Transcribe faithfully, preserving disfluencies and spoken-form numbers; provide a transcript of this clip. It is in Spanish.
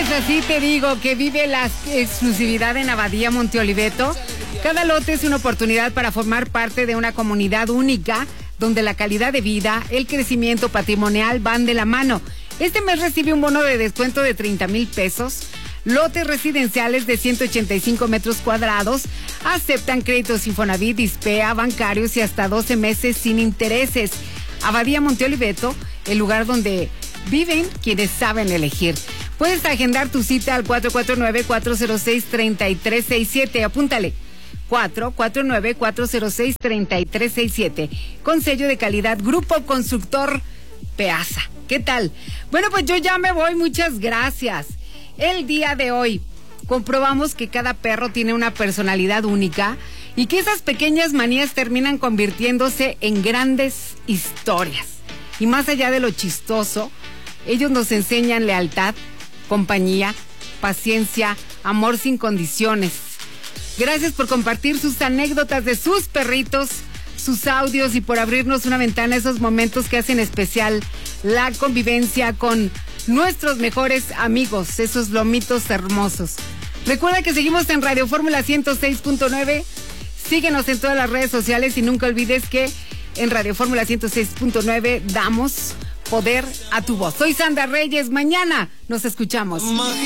pues así te digo que vive la exclusividad en Abadía Monte Oliveto. Cada lote es una oportunidad para formar parte de una comunidad única donde la calidad de vida, el crecimiento patrimonial van de la mano. Este mes recibe un bono de descuento de treinta mil pesos. Lotes residenciales de ciento ochenta y cinco metros cuadrados. Aceptan créditos Infonavit, Dispea, bancarios y hasta doce meses sin intereses. Abadía Monte Oliveto, el lugar donde viven quienes saben elegir. Puedes agendar tu cita al cuatro cuatro nueve, cuatro cero seis, tres tres seis siete. Apúntale. cuatro cuatro nueve, cuatro cero seis, tres tres seis siete. Con sello de calidad Grupo Constructor Peasa. ¿Qué tal? Bueno, pues yo ya me voy. Muchas gracias. El día de hoy comprobamos que cada perro tiene una personalidad única y que esas pequeñas manías terminan convirtiéndose en grandes historias. Y más allá de lo chistoso, ellos nos enseñan lealtad, compañía, paciencia, amor sin condiciones. Gracias por compartir sus anécdotas de sus perritos, sus audios y por abrirnos una ventana a esos momentos que hacen especial la convivencia con nuestros mejores amigos, esos lomitos hermosos. Recuerda que seguimos en Radio Fórmula ciento seis punto nueve. Síguenos en todas las redes sociales y nunca olvides que en Radio Fórmula ciento seis punto nueve damos poder a tu voz. Soy Sandra Reyes. Mañana nos escuchamos.